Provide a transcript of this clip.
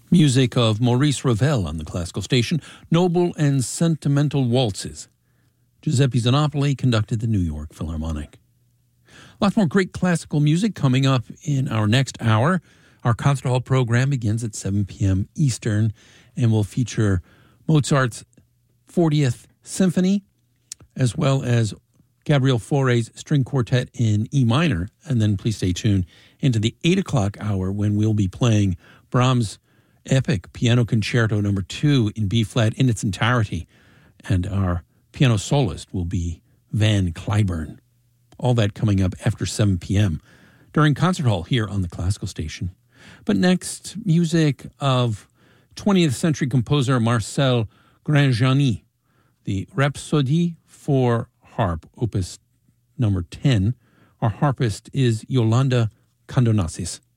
Music of Maurice Ravel on the classical station, Noble and Sentimental Waltzes. Giuseppe Zanopoli conducted the New York Philharmonic. Lots more great classical music coming up in our next hour. Our concert hall program begins at 7 p.m. Eastern and will feature Mozart's 40th Symphony, as well as Gabriel Fauré's String Quartet in E minor. And then please stay tuned into the 8 o'clock hour when we'll be playing Brahms' epic Piano Concerto No. 2 in B-flat in its entirety. And our piano soloist will be Van Cliburn. All that coming up after 7 p.m. during Concert Hall here on the Classical Station. But next, music of 20th century composer Marcel Granjani, the Rhapsodie for Harp, opus number 10. Our harpist is Yolanda Kondonassis.